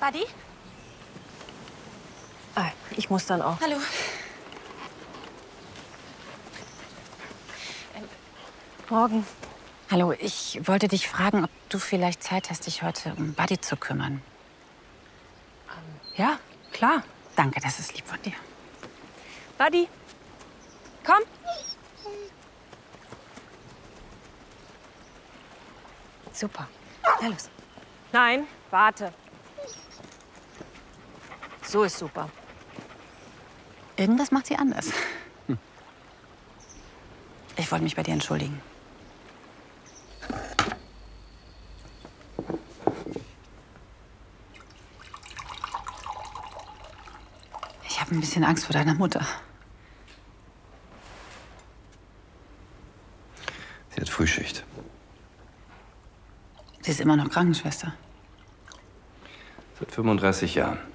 Buddy? Ah, ich muss dann auch. Hallo. Morgen. Hallo, ich wollte dich fragen, ob du vielleicht Zeit hast, dich heute um Buddy zu kümmern. Ja, klar. Danke, das ist lieb von dir. Buddy, komm. Super. Na los. Nein, warte. So ist super. Irgendwas macht sie anders. Ich wollte mich bei dir entschuldigen. Ich habe ein bisschen Angst vor deiner Mutter. Sie hat Frühschicht. Sie ist immer noch Krankenschwester. Seit 35 Jahren.